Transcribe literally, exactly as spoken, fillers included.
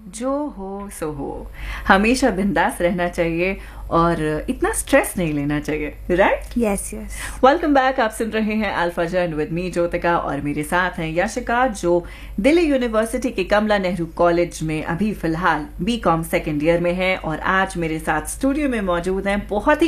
जो हो सो हो, हमेशा बिंदास रहना चाहिए और इतना स्ट्रेस नहीं लेना चाहिए, right? Yes yes. Welcome back. आप सुन रहे हैं अल्फा जर्न विद मी ज्योतिका और मेरे साथ हैं यशिका, जो दिल्ली यूनिवर्सिटी के कमला नेहरू कॉलेज में अभी फिलहाल बी कॉम सेकेंड ईयर में है और आज मेरे साथ स्टूडियो में मौजूद हैं बहुत ही